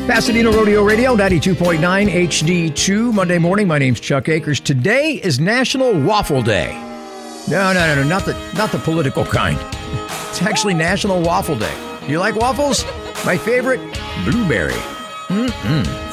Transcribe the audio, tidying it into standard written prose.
Pasadena Rodeo Radio, 92.9 HD2. Monday morning, my name's Chuck Akers. Today is National Waffle Day. No, not the political kind. It's actually National Waffle Day. You like waffles? My favorite, blueberry.